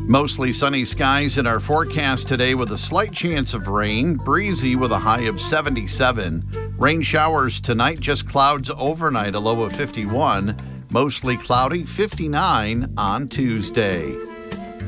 Mostly sunny skies in our forecast today with a slight chance of rain, breezy with a high of 77. Rain showers tonight, just clouds overnight, a low of 51. Mostly cloudy, 59 on Tuesday.